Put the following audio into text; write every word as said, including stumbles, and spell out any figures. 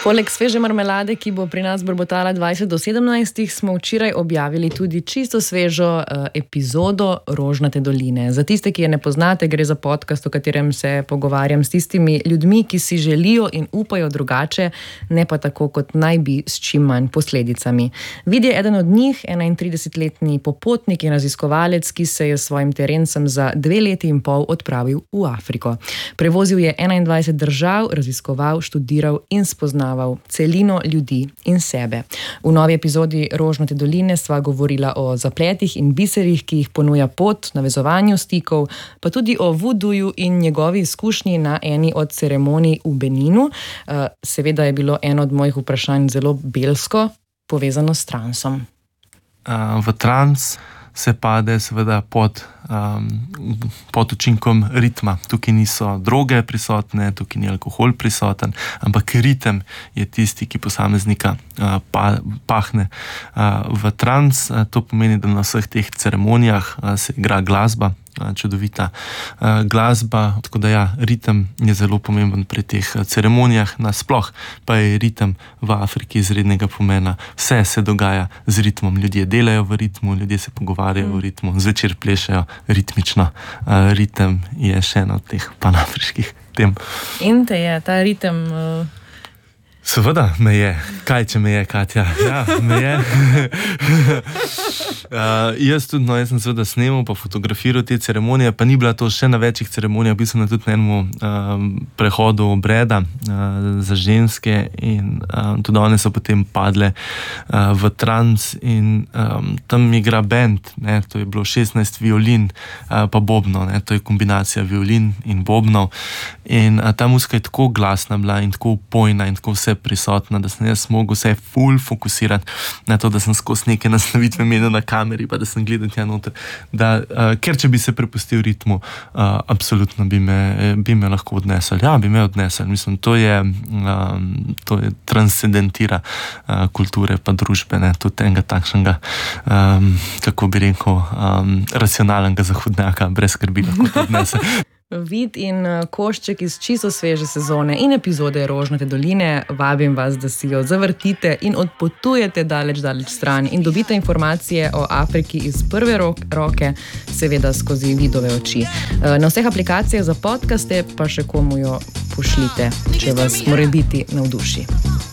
Poleg sveže marmelade, ki bo pri nas brbotala dvajset do sedemnajst, smo včeraj objavili tudi čisto svežo uh, epizodo Rožnate doline. Za tiste, ki je ne poznate, gre za podcast, v katerem se pogovarjam s tistimi ljudmi, ki si želijo in upajo drugače, ne pa tako, kot naj bi, s čim manj posledicami. Vid je eden od njih, enaintridesetletni popotnik in raziskovalec, ki se je s svojim terencem za dve leti in pol odpravil v Afriko. Prevozil je enaindvajset držav, raziskoval, študiral in spoznaval celino ljudi in sebe. V novi epizodi Rožnate doline sva govorila o zapletih in biserih, ki jih ponuja pot, navezovanju stikov, pa tudi o vuduju in njegovi izkušnji na eni od ceremonij v Beninu. Seveda je bilo eno od mojih vprašanj zelo belsko, povezano s transom. V trans se pade seveda pod, um, pod učinkom ritma. Tukaj niso droge prisotne, tukaj ni alkohol prisoten, ampak ritem je tisti, ki posameznika uh, pa, pahne uh, v trans. Uh, to pomeni, da na vseh teh ceremonijah uh, se igra glasba, uh, čudovita uh, glasba, tako da ja, ritem je zelo pomemben pri teh ceremonijah. Nasploh pa je ritem v Afriki izrednega pomena. Vse se dogaja z ritmom. Ljudje delajo v ritmu, ljudje se pogovarjajo mm. v ritmu, zvečer plešajo ritmično. Uh, ritem je še ena od teh panafriških tem. In te je ta ritem... Uh... Seveda me je. Kaj, če me je, Katja? Ja, me je. uh, jaz tudi, no, jaz sem seveda snemal pa fotografiral te ceremonije, pa ni bila to še na večjih ceremonijah, bil sem na tudi na enem um, prehodu obreda uh, za ženske in um, tudi one so potem padle uh, v trans in um, tam igra band, ne, to je bilo šestnajst violin uh, pa bobno, ne, to je kombinacija violin in bobnov in uh, ta muzika je tako glasna bila in tako upojna in tako vse prisotna, da sem jaz mogel vse ful fokusirati na to, da sem skozi neke naslovitve imel na kameri, pa da sem gledal tja noter. Da, uh, ker če bi se prepustil ritmu, uh, absolutno bi me, bi me lahko odnesel. Ja, bi me odnesel. Mislim, to je, um, to je transcendentira uh, kulture pa družbe, ne, tudi enega takšnega, um, kako bi rekel, um, racionalnega zahodnjaka, brez skrbi lahko odnese. Vid in košček iz čisto sveže sezone in epizode Rožnate doline. Vabim vas, da si jo zavrtite in odpotujete daleč, daleč stran in dobite informacije o Afriki iz prve roke, seveda skozi Vidove oči. Na vseh aplikacijah za podcaste pa še komu jo pošljite, če vas morebiti navduši.